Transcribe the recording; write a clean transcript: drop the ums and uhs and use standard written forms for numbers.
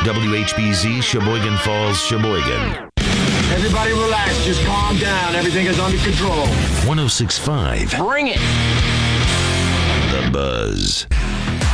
WHBZ, Sheboygan Falls, Sheboygan. Everybody relax. Just calm down. Everything is under control. 106.5. Bring it. The Buzz.